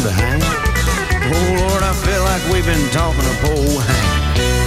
to hang. Oh, Lord, I feel like we've been talking to poor Hank.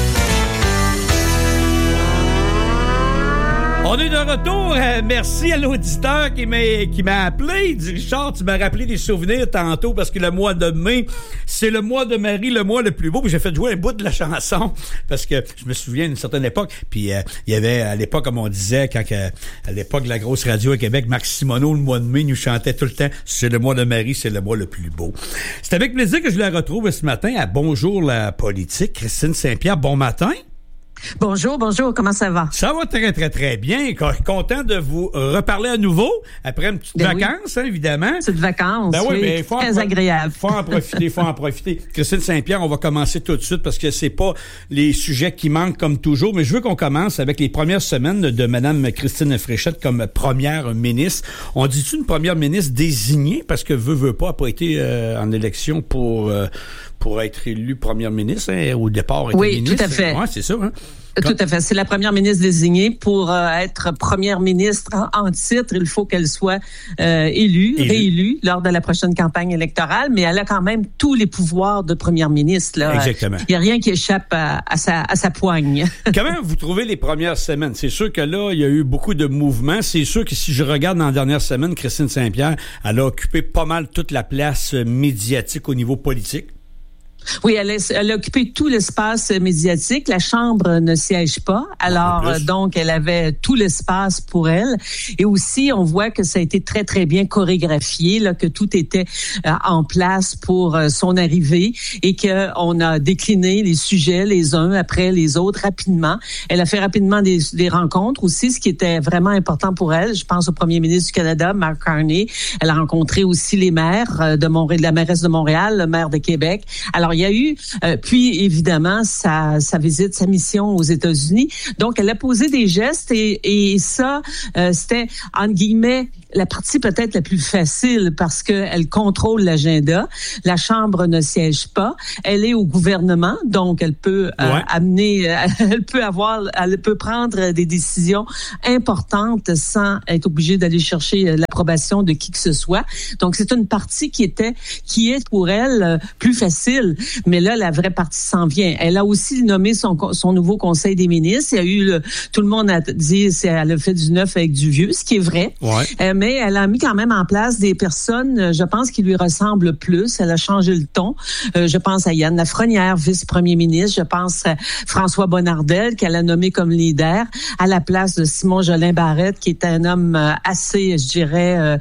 On est de retour. Merci à l'auditeur qui m'a appelé. Il dit, Richard, tu m'as rappelé des souvenirs tantôt parce que le mois de mai, c'est le mois de Marie, le mois le plus beau. Puis j'ai fait jouer un bout de la chanson parce que je me souviens d'une certaine époque. Puis il y avait à l'époque, comme on disait, à l'époque de la grosse radio à Québec, Marc Simoneau, le mois de mai, nous chantait tout le temps, c'est le mois de Marie, c'est le mois le plus beau. C'est avec plaisir que je la retrouve ce matin à Bonjour la politique. Christine Saint-Pierre, bon matin. Bonjour, comment ça va? Ça va très, très, très bien. Content de vous reparler à nouveau après une petite vacance, hein, évidemment. Petite vacance, oui, mais très agréable. Faut en profiter. Christine Saint-Pierre, on va commencer tout de suite parce que c'est pas les sujets qui manquent comme toujours, mais je veux qu'on commence avec les premières semaines de Mme Christine Fréchette comme première ministre. On dit-tu une première ministre désignée parce que veut pas, a pas été en élection pour être élue première ministre, hein, au départ. Oui, ministre. Tout à fait. Ouais, c'est ça, hein. Tout à fait. C'est la première ministre désignée pour être première ministre en titre. Il faut qu'elle soit réélue lors de la prochaine campagne électorale, mais elle a quand même tous les pouvoirs de première ministre. Là. Exactement. Il n'y a rien qui échappe à sa poigne. Comment vous trouvez les premières semaines? C'est sûr que là, il y a eu beaucoup de mouvements. C'est sûr que si je regarde dans la dernière semaine, Christine Saint-Pierre, elle a occupé pas mal toute la place médiatique au niveau politique. Oui, elle a occupé tout l'espace médiatique. La Chambre ne siège pas. Alors, donc, elle avait tout l'espace pour elle. Et aussi, on voit que ça a été très, très bien chorégraphié, là, que tout était en place pour son arrivée et qu'on a décliné les sujets les uns après les autres rapidement. Elle a fait rapidement des rencontres aussi, ce qui était vraiment important pour elle. Je pense au premier ministre du Canada, Mark Carney. Elle a rencontré aussi les maires de Montréal, la mairesse de Montréal, le maire de Québec. Alors, il y a eu, puis évidemment, sa visite, sa mission aux États-Unis. Donc, elle a posé des gestes et ça, c'était, entre guillemets, la partie peut-être la plus facile parce qu'elle contrôle l'agenda. La Chambre ne siège pas. Elle est au gouvernement, donc elle peut elle peut prendre des décisions importantes sans être obligée d'aller chercher l'approbation de qui que ce soit. Donc, c'est une partie qui est pour elle plus facile. Mais là, la vraie partie s'en vient. Elle a aussi nommé son nouveau conseil des ministres. Il y a eu tout le monde a dit elle a fait du neuf avec du vieux, ce qui est vrai. Ouais. Mais elle a mis quand même en place des personnes, je pense, qui lui ressemblent plus. Elle a changé le ton. Je pense à Yann Lafrenière, vice-premier ministre. Je pense à François Bonnardel, qu'elle a nommé comme leader, à la place de Simon Jolin-Barrette, qui est un homme assez, je dirais,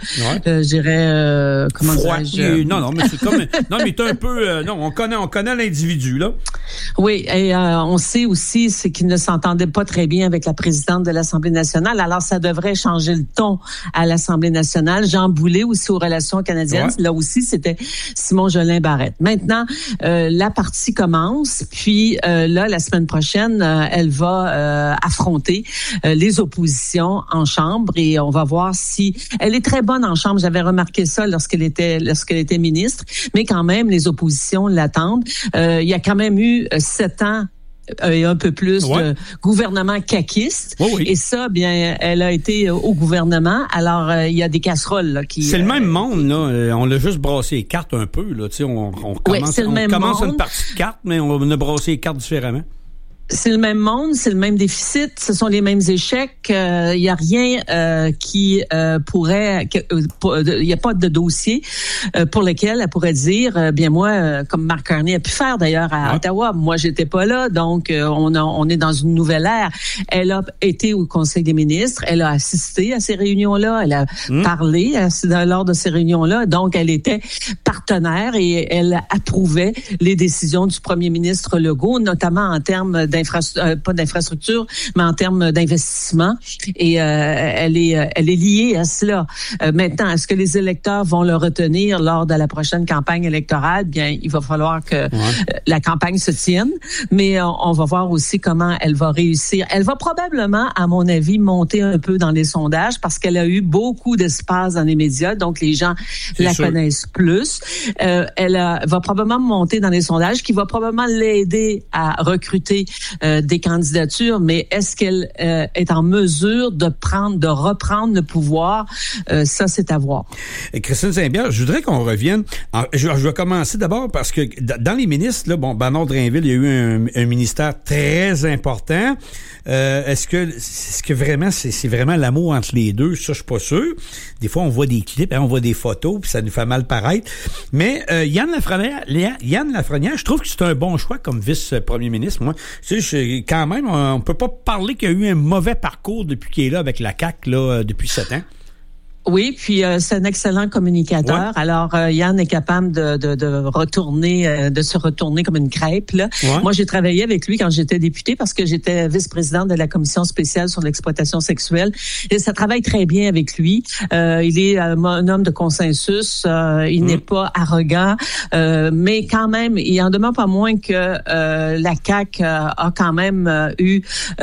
comment dirais-je? Non, mais c'est comme, non, mais t'es un peu, non, on connaît l'individu, là. Oui, et on sait aussi, c'est qu'il ne s'entendait pas très bien avec la présidente de l'Assemblée nationale. Alors, ça devrait changer le ton à l'Assemblée nationale. Jean Boulet aussi aux relations canadiennes. Ouais. Là aussi, c'était Simon Jolin-Barrette. Maintenant, la partie commence. Puis là, la semaine prochaine, elle va affronter les oppositions en Chambre et on va voir si elle est très bonne en Chambre. J'avais remarqué ça lorsqu'elle était ministre. Mais quand même, les oppositions l'attendent. Il y a quand même eu 7 ans et un peu plus de gouvernement caquiste. Oui. Et ça, bien, elle a été au gouvernement. Alors, il y a des casseroles là, qui... C'est le même monde, là. On l'a juste brassé les cartes un peu, là. Tu sais, on commence une partie de cartes, mais on a brassé les cartes différemment. C'est le même monde, c'est le même déficit, ce sont les mêmes échecs. Il y a rien qui pourrait, il y a pas de dossier pour lequel elle pourrait dire, bien moi, comme Mark Carney a pu faire d'ailleurs à Ottawa, moi j'étais pas là, donc on est dans une nouvelle ère. Elle a été au Conseil des ministres, elle a assisté à ces réunions-là, elle a parlé lors de ces réunions-là, donc elle était partenaire et elle approuvait les décisions du premier ministre Legault, notamment en termes pas d'infrastructure, mais en termes d'investissement. Et elle est liée à cela. Maintenant, est-ce que les électeurs vont le retenir lors de la prochaine campagne électorale? Bien, il va falloir que la campagne se tienne. Mais on va voir aussi comment elle va réussir. Elle va probablement, à mon avis, monter un peu dans les sondages parce qu'elle a eu beaucoup d'espace dans les médias. Donc, les gens connaissent plus. Elle va probablement monter dans les sondages, qui va probablement l'aider à recruter des candidatures, mais est-ce qu'elle est en mesure de reprendre le pouvoir? Ça, c'est à voir. Et Christine Saint-Pierre, je voudrais qu'on revienne. Je vais commencer d'abord parce que dans les ministres, là, Bernard Drinville, il y a eu un ministère très important. Est-ce que vraiment c'est vraiment l'amour entre les deux? Ça, je suis pas sûr. Des fois, on voit des clips, on voit des photos, puis ça nous fait mal paraître. Mais Yann Lafrenière, je trouve que c'est un bon choix comme vice-premier ministre. Moi, tu sais, quand même, on peut pas parler qu'il y a eu un mauvais parcours depuis qu'il est là avec la CAQ là depuis 7 ans. Oui, puis c'est un excellent communicateur. Ouais. Alors Yann est capable de retourner, de se retourner comme une crêpe. Là. Ouais. Moi, j'ai travaillé avec lui quand j'étais députée parce que j'étais vice-présidente de la commission spéciale sur l'exploitation sexuelle et ça travaille très bien avec lui. Il est un homme de consensus. Il n'est pas arrogant, mais quand même, il en demeure pas moins que la CAQ a quand même eu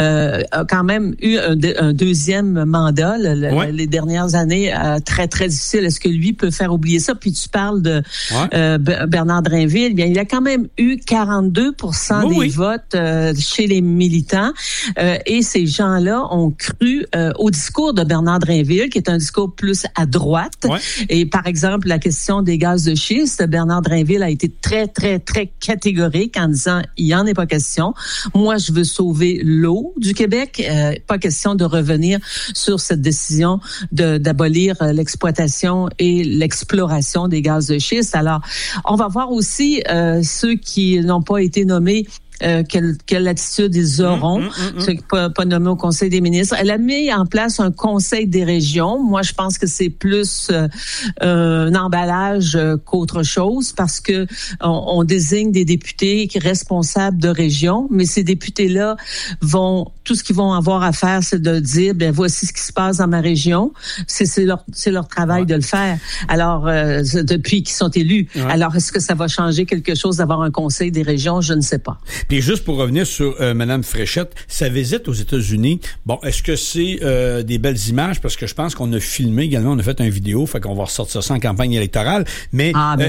un deuxième mandat les dernières années. Très, très difficile. Est-ce que lui peut faire oublier ça? Puis tu parles de Bernard Drinville. Bien, il a quand même eu 42% des votes chez les militants. Et ces gens-là ont cru au discours de Bernard Drinville, qui est un discours plus à droite. Ouais. Et par exemple, la question des gaz de schiste, Bernard Drinville a été très, très, très catégorique en disant il n'y en est pas question. Moi, je veux sauver l'eau du Québec. Pas question de revenir sur cette décision d'abolir l'exploitation et l'exploration des gaz de schiste. Alors, on va voir aussi ceux qui n'ont pas été nommés. Quelle attitude ils auront, ceux qui ne pas nommés au Conseil des ministres. Elle a mis en place un Conseil des régions. Moi, je pense que c'est plus un emballage qu'autre chose parce que on désigne des députés responsables de région, mais ces députés-là tout ce qu'ils vont avoir à faire, c'est de dire, ben voici ce qui se passe dans ma région. C'est leur travail de le faire. Alors, depuis qu'ils sont élus. Ouais. Alors, est-ce que ça va changer quelque chose d'avoir un Conseil des régions? Je ne sais pas. Puis juste pour revenir sur Mme Fréchette, sa visite aux États-Unis, bon, est-ce que c'est des belles images? Parce que je pense qu'on a filmé également, on a fait une vidéo, fait qu'on va ressortir ça en campagne électorale. Mais,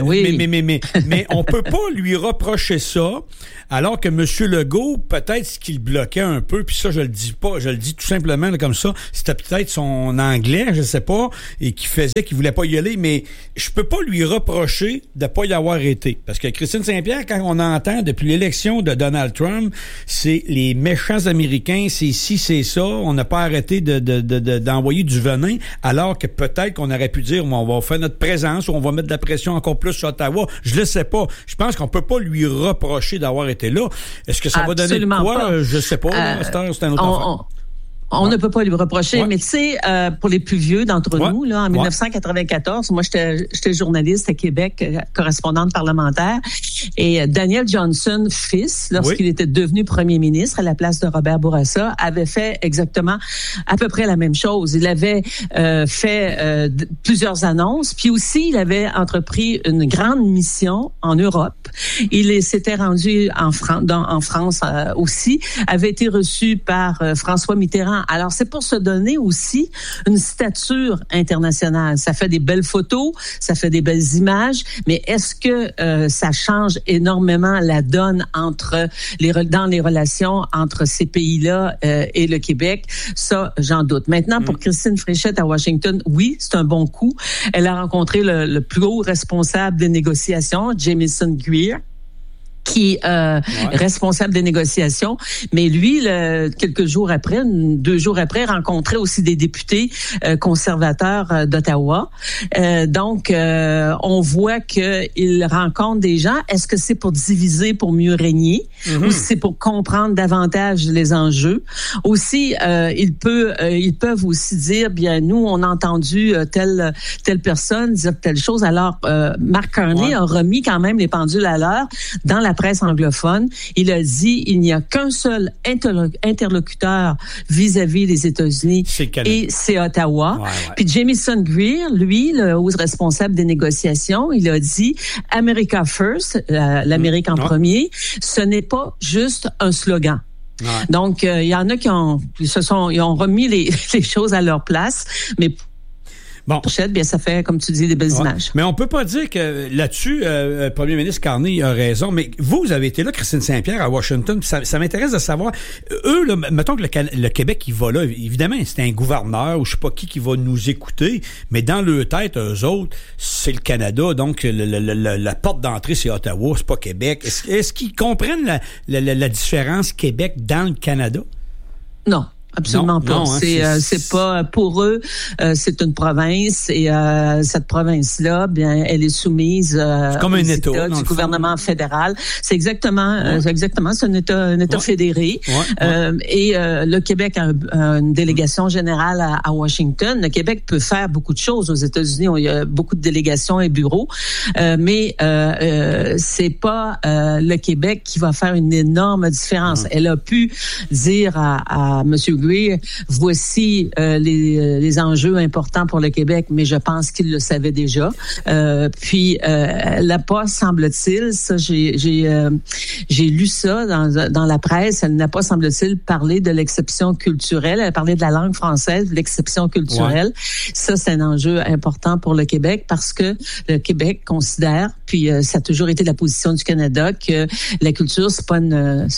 mais on peut pas lui reprocher ça, alors que M. Legault, peut-être ce qu'il bloquait un peu, puis ça, je le dis pas, je le dis tout simplement là, comme ça, c'était peut-être son anglais, je sais pas, et qu'il voulait pas y aller, mais je peux pas lui reprocher de pas y avoir été. Parce que Christine Saint-Pierre, quand on entend depuis l'élection de Donald Trump, c'est les méchants Américains, c'est ci, c'est ça, on n'a pas arrêté d'envoyer du venin, alors que peut-être qu'on aurait pu dire, on va faire notre présence ou on va mettre de la pression encore plus sur Ottawa. Je le sais pas. Je pense qu'on peut pas lui reprocher d'avoir été là. Est-ce que ça va donner de quoi? Pas. Je sais pas. C'est un autre affaire. On ne peut pas lui reprocher, mais tu sais, pour les plus vieux d'entre nous, là, en 1994, moi j'étais journaliste à Québec, correspondante parlementaire, et Daniel Johnson, fils, lorsqu'il était devenu premier ministre à la place de Robert Bourassa, avait fait exactement à peu près la même chose. Il avait fait plusieurs annonces, puis aussi il avait entrepris une grande mission en Europe. Il s'était rendu en France aussi, avait été reçu par François Mitterrand. Alors, c'est pour se donner aussi une stature internationale. Ça fait des belles photos, ça fait des belles images, mais est-ce que ça change énormément la donne dans les relations entre ces pays-là et le Québec? Ça, j'en doute. Maintenant, pour Christine Fréchette à Washington, oui, c'est un bon coup. Elle a rencontré le plus haut responsable des négociations, Jamieson Greer, qui est responsable des négociations. Mais lui, 2 jours après, rencontrait aussi des députés conservateurs d'Ottawa. Donc, on voit qu'il rencontre des gens. Est-ce que c'est pour diviser, pour mieux régner? Ou c'est pour comprendre davantage les enjeux? Aussi, ils peuvent aussi dire, bien, nous, on a entendu telle personne dire telle chose. Alors, Mark Carney a remis quand même les pendules à l'heure dans la presse anglophone. Il a dit il n'y a qu'un seul interlocuteur vis-à-vis des États-Unis et c'est Ottawa. Puis Jamieson Greer, lui, le haut responsable des négociations, il a dit America First, l'Amérique en premier, ce n'est pas juste un slogan. Donc, il y en a qui ont remis les choses à leur place, mais bien ça fait, comme tu dis, des belles images. Mais on peut pas dire que là-dessus, le premier ministre Carney a raison, mais vous avez été là, Christine Saint-Pierre, à Washington, ça m'intéresse de savoir, eux, là, mettons que le Québec, il va là, évidemment, c'est un gouverneur ou je sais pas qui va nous écouter, mais dans leur tête, eux autres, c'est le Canada, donc la porte d'entrée, c'est Ottawa, c'est pas Québec. Est-ce qu'ils comprennent la différence Québec dans le Canada? Non. Absolument pas. Non, c'est pas pour eux. C'est une province et cette province-là, bien, elle est soumise c'est comme un État du gouvernement fédéral. C'est exactement, c'est un État fédéré. Et le Québec a une délégation générale à Washington. Le Québec peut faire beaucoup de choses aux États-Unis. Il y a beaucoup de délégations et bureaux, mais c'est pas le Québec qui va faire une énorme différence. Elle a pu dire à Monsieur voici les enjeux importants pour le Québec, mais je pense qu'il le savait déjà. Puis là pas, semble-t-il, ça j'ai lu ça dans la presse, elle n'a pas, semble-t-il, parlé de l'exception culturelle, elle a parlé de la langue française, de l'exception culturelle. Ouais. Ça, c'est un enjeu important pour le Québec parce que le Québec considère, puis ça a toujours été la position du Canada, que la culture, c'est pas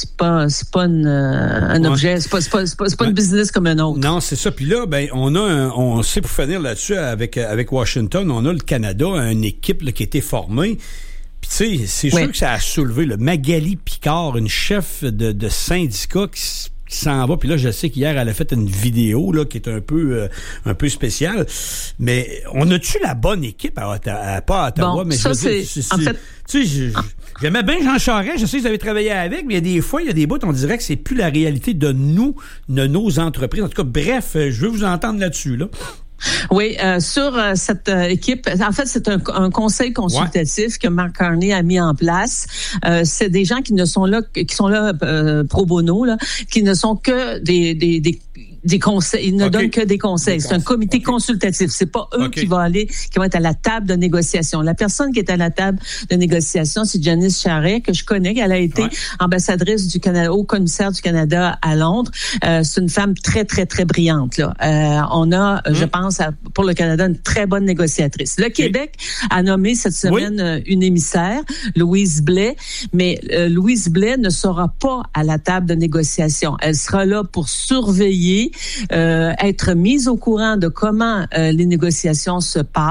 un objet, c'est pas une business comme un autre. Non, c'est ça. Puis là, ben, on sait, pour finir là-dessus, avec Washington, on a le Canada, une équipe là, qui a été formée. Puis tu sais, c'est sûr que ça a soulevé le Magali Picard, une chef de syndicat qui s'en va. Puis là, je sais qu'hier, elle a fait une vidéo là qui est un peu spéciale. Mais on a-tu la bonne équipe pas à Ottawa? Bon, mais ça, je veux dire, en fait... Tu sais, j'aimais bien Jean Charest, je sais que vous avez travaillé avec, mais il y a des bouts, on dirait que c'est plus la réalité de nos entreprises. En tout cas, bref, je veux vous entendre là-dessus, là. Oui, sur cette équipe, en fait, c'est un conseil consultatif que Mark Carney a mis en place. C'est des gens qui sont là pro bono, là, qui ne sont que des conseils, ils ne donnent que des conseils. C'est un comité consultatif. C'est pas eux qui vont être à la table de négociation. La personne qui est à la table de négociation, c'est Janice Charest, que je connais. Elle a été ambassadrice du Canada, haut commissaire du Canada à Londres. C'est une femme très, très, très brillante, là. On a, je pense, pour le Canada, une très bonne négociatrice. Le Québec a nommé cette semaine une émissaire, Louise Blais, mais Louise Blais ne sera pas à la table de négociation. Elle sera là pour surveiller, être mise au courant de comment les négociations se passent.